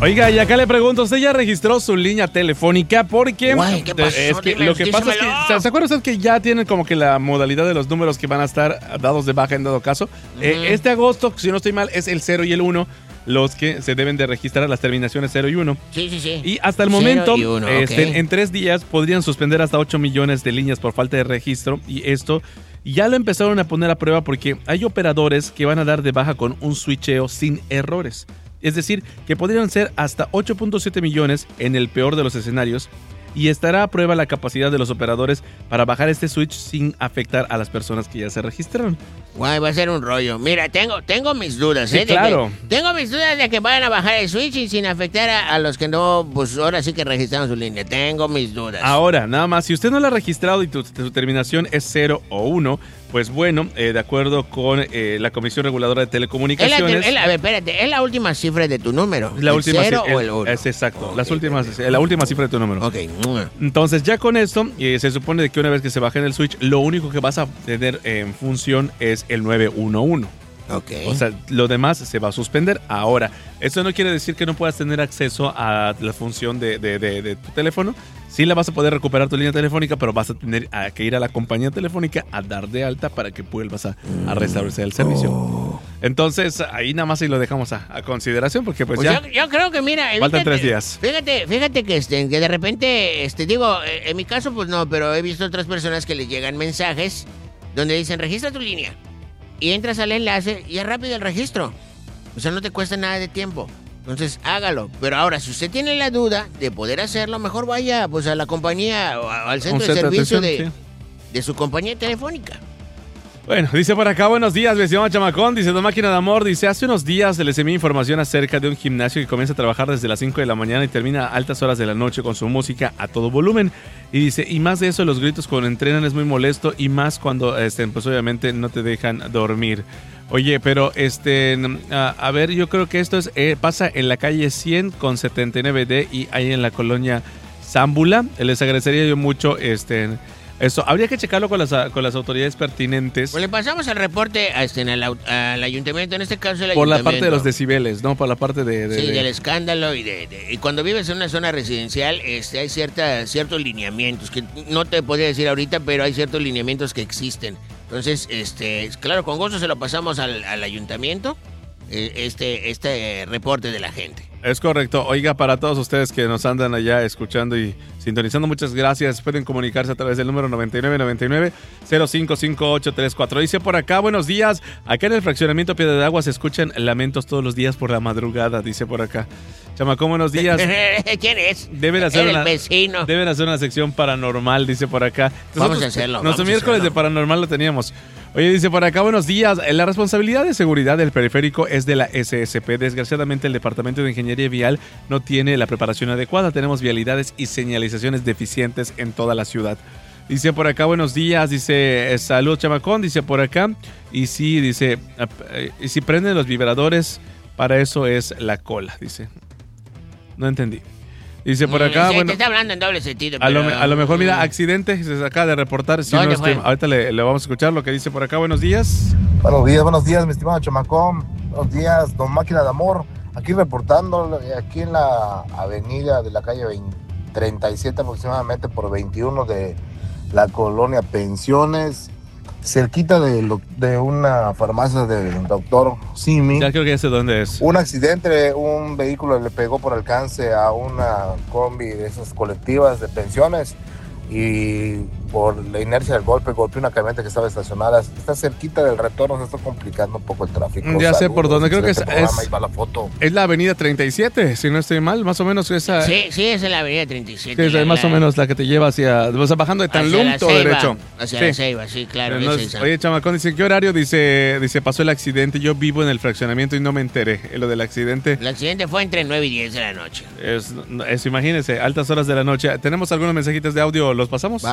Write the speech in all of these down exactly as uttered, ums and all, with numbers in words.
Oiga, y acá le pregunto, ¿usted ya registró su línea telefónica? Porque Guay, ¿qué pasó? es que Dime, lo que pasa es que, dísemelo. ¿se acuerda usted que ya tienen como que la modalidad de los números que van a estar dados de baja en dado caso? Uh-huh. Eh, este agosto, si no estoy mal, es el cero y el uno. Los que se deben de registrar, las terminaciones cero y uno. Sí, sí, sí. Y hasta el momento, uno, este, okay. en tres días podrían suspender hasta ocho millones de líneas por falta de registro. Y esto ya lo empezaron a poner a prueba porque hay operadores que van a dar de baja con un switcheo sin errores. Es decir, que podrían ser hasta ocho punto siete millones en el peor de los escenarios. Y estará a prueba la capacidad de los operadores para bajar este switch sin afectar a las personas que ya se registraron. Guay, va a ser un rollo. Mira, tengo, tengo mis dudas, sí, ¿eh? Claro. Que, tengo mis dudas de que vayan a bajar el switch y sin afectar a, a los que no, pues ahora sí que registraron su línea. Tengo mis dudas. Ahora, nada más, si usted no la ha registrado y tu, tu terminación es cero o uno, pues bueno, eh, de acuerdo con eh, la Comisión Reguladora de Telecomunicaciones... Es la, es la, a ver, espérate, es la última cifra de tu número. La ¿El última cero el, o el uno? Es exacto, okay, las últimas, okay. la última cifra de tu número. Ok. Entonces, ya con esto, eh, se supone que una vez que se baje en el switch, lo único que vas a tener en función es el nueve uno uno. Okay. O sea, lo demás se va a suspender. Ahora, eso no quiere decir que no puedas tener acceso a la función de, de, de, de tu teléfono. Sí la vas a poder recuperar tu línea telefónica, pero vas a tener a que ir a la compañía telefónica a dar de alta para que vuelvas a, a restablecer el servicio. Oh. Entonces, ahí nada más ahí lo dejamos a, a consideración, porque pues, pues ya... Yo, yo creo que, mira... Faltan tres días. Fíjate, fíjate que, este, que de repente, este, digo, en mi caso, pues no, pero he visto otras personas que les llegan mensajes donde dicen, registra tu línea. Y entras al enlace y es rápido el registro. O sea, no te cuesta nada de tiempo. Entonces, hágalo. Pero ahora, si usted tiene la duda de poder hacerlo, mejor vaya pues a la compañía o al centro de servicio de, sí. de su compañía telefónica. Bueno, dice por acá, buenos días, mi estimado chamacón, dice Don Máquina de Amor, dice, hace unos días les envié información acerca de un gimnasio que comienza a trabajar desde las cinco de la mañana y termina a altas horas de la noche con su música a todo volumen. Y dice, y más de eso, los gritos cuando entrenan es muy molesto y más cuando, este, pues obviamente no te dejan dormir. Oye, pero este, a, a ver, yo creo que esto es eh, pasa en la calle cien con setenta y nueve D y ahí en la colonia Zámbula. Les agradecería yo mucho, este... Eso, habría que checarlo con las, con las autoridades pertinentes. Pues le pasamos el reporte a este, al, al ayuntamiento, en este caso el Por ayuntamiento. la parte de los decibeles, ¿no? Por la parte de... de sí, de... del escándalo y de, de... Y cuando vives en una zona residencial, este, hay cierta, ciertos lineamientos, que no te podría decir ahorita, pero hay ciertos lineamientos que existen. Entonces, este, claro, con gusto se lo pasamos al, al ayuntamiento, este, este reporte de la gente. Es correcto. Oiga, para todos ustedes que nos andan allá escuchando y sintonizando, muchas gracias. Pueden comunicarse a través del número noventa y nueve noventa y nueve cero cinco cinco ocho tres cuatro. Dice por acá, buenos días. Acá en el fraccionamiento Piedra de Agua se escuchan lamentos todos los días por la madrugada, dice por acá. Chamacón, buenos días. ¿Quién es? Deben hacer, el una, vecino. deben hacer una sección paranormal, dice por acá. Nosotros, vamos a hacerlo. Nuestro miércoles hacerlo. de paranormal lo teníamos. Oye, dice por acá, buenos días. La responsabilidad de seguridad del periférico es de la S S P. Desgraciadamente, el Departamento de Ingeniería Vial no tiene la preparación adecuada. Tenemos vialidades y señalizaciones deficientes en toda la ciudad. Dice por acá, buenos días. Dice, salud, chamacón. Dice por acá. Y sí, dice, y si prenden los vibradores, para eso es la cola. Dice, no entendí. Dice por acá, sí, bueno, te está hablando en doble sentido. A, pero... lo, a lo mejor, mira, accidente, se acaba de reportar. Si no, este, ahorita le, le vamos a escuchar lo que dice por acá. Buenos días. Buenos días, buenos días, mi estimado chamacón. Buenos días, Don Máquina de Amor. Aquí reportando, aquí en la avenida de la calle veinte, treinta y siete aproximadamente por veintiuno de la colonia Pensiones, cerquita de, lo, de una farmacia del doctor Simi. Ya creo que ya sé dónde es. Un accidente, un vehículo le pegó por alcance a una combi de esas colectivas de pensiones y por la inercia del golpe golpeó una camioneta que estaba estacionada. Está cerquita del retorno, se está complicando un poco el tráfico. Ya Saludos, sé por dónde, creo que es, es, ahí va la foto. Es la avenida treinta y siete, si no estoy mal, más o menos esa. Sí, sí, es en la avenida treinta y siete. Sí, es más la, o menos la que te lleva hacia, o sea, bajando de Tanlum, todo derecho. Hacia sí. la Ceiba, sí, claro. Nos, es esa. Oye, chamacón, dice, ¿qué horario? Dice, dice, pasó el accidente, yo vivo en el fraccionamiento y no me enteré. Lo del accidente. El accidente fue entre nueve y diez de la noche. Es, es imagínense, altas horas de la noche. ¿Tenemos algunos mensajitos de audio? ¿Los pasamos? Vamos a dar.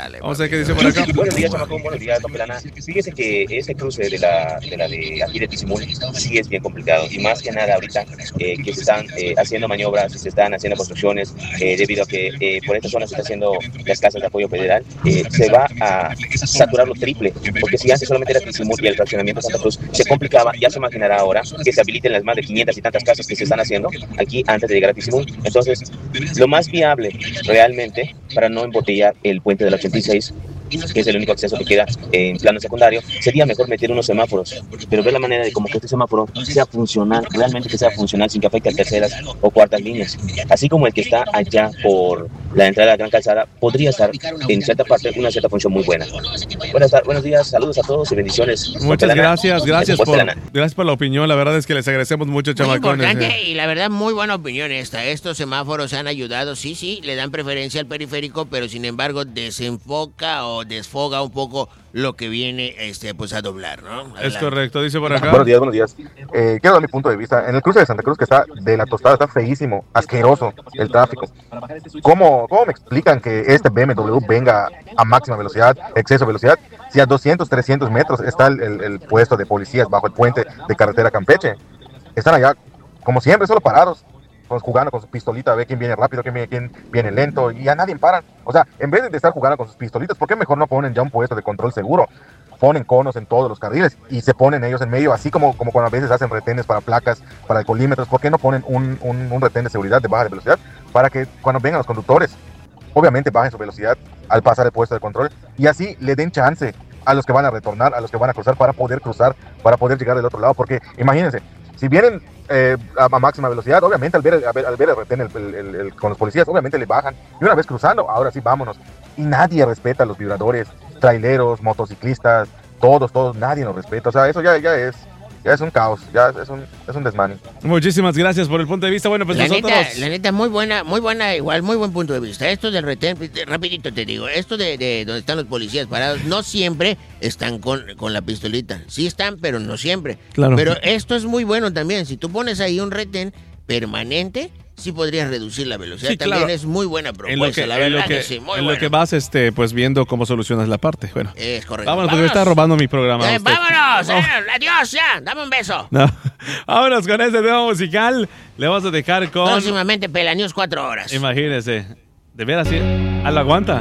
Órale, Vamos a ver qué dice por acá. Buenos días, chamacón, buenos días, don Pelana. Fíjese que ese cruce de la de, la de aquí de Tizimul sí es bien complicado. Y más que nada ahorita eh, que se están eh, haciendo maniobras, se están haciendo construcciones, eh, debido a que eh, por esta zona se están haciendo las casas de apoyo federal, eh, se va a saturar lo triple. Porque si antes solamente era Tizimul y el fraccionamiento Santa Cruz se complicaba, ya se imaginará ahora que se habiliten las más de quinientas y tantas casas que se están haciendo aquí antes de llegar a Tizimul. Entonces, lo más viable realmente para no embotellar el puente de la ochenta y seis, que es el único acceso que queda en plano secundario, sería mejor meter unos semáforos, pero ver la manera de como que este semáforo sea funcional, realmente que sea funcional sin que afecte a terceras o cuartas líneas, así como el que está allá por la entrada de la Gran Calzada, podría estar en cierta parte una cierta función muy buena. Buenas tardes, buenos días, saludos a todos y bendiciones. Muchas gracias, gracias por, gracias por la opinión, la verdad es que les agradecemos mucho, chamacones. Muy importante y la verdad muy buena opinión esta. Estos semáforos han ayudado, sí, sí, le dan preferencia al periférico, pero sin embargo desenfoca o desfoga un poco lo que viene este pues a doblar, ¿no? Adelante. Es correcto, dice por acá. Buenos días, buenos días. Eh, quiero dar mi punto de vista. En el cruce de Santa Cruz, que está de la Tostada, está feísimo, asqueroso el tráfico. ¿Cómo, cómo me explican que este B M W venga a máxima velocidad, exceso de velocidad, si a doscientos, trescientos metros está el, el, el puesto de policías bajo el puente de carretera Campeche? Están allá, como siempre, solo parados, pues, jugando con su pistolita, a ver quién viene rápido, quién viene, quién viene lento, y a nadie paran. O sea, en vez de estar jugando con sus pistolitas, ¿por qué mejor no ponen ya un puesto de control seguro? Ponen conos en todos los carriles y se ponen ellos en medio, así como, como cuando a veces hacen retenes para placas, para alcoholímetros. ¿Por qué no ponen un, un, un retén de seguridad de baja de velocidad para que cuando vengan los conductores, obviamente bajen su velocidad al pasar el puesto de control y así le den chance a los que van a retornar, a los que van a cruzar, para poder cruzar, para poder llegar del otro lado? Porque imagínense, si vienen eh, a, a máxima velocidad, obviamente al ver, al ver, al ver el retén el, el, el, el, con los policías, obviamente le bajan. Y una vez cruzando, ahora sí, vámonos. Y nadie respeta a los vibradores, traileros, motociclistas, todos, todos, nadie nos respeta. O sea, eso ya, ya es ya es un caos, ya es un, es un desmane. Muchísimas gracias por el punto de vista. Bueno, pues la nosotros... Neta, la neta, muy buena, muy buena, igual, muy buen punto de vista. Esto del retén, rapidito te digo, esto de, de donde están los policías parados, no siempre están con, con la pistolita. Sí están, pero no siempre. Claro. Pero esto es muy bueno también. Si tú pones ahí un retén permanente, sí podrías reducir la velocidad. Sí, también claro. es muy buena propuesta, En lo que, la verdad en lo que, que sí, muy en buena. lo que vas este, pues viendo cómo solucionas la parte. Bueno, es correcto. vámonos, porque me está robando mi programa. Eh, usted. vámonos, No. eh, adiós, ya, dame un beso. No. Vámonos con este tema musical. Le vamos a dejar con... Próximamente Pelanews cuatro horas. Imagínese. ¿De veras sí? ¿Ah, lo aguanta?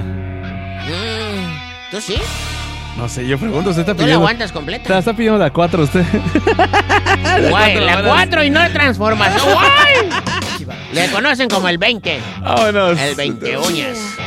Mm, ¿Tú sí? No sé, yo pregunto, ¿usted está ¿Tú la pidiendo? aguantas completa? Está pidiendo la cuatro usted. Guay, la horas. cuatro y no de transformación. Guay. Le conocen como el veinte. Vámonos. El veinte uñas.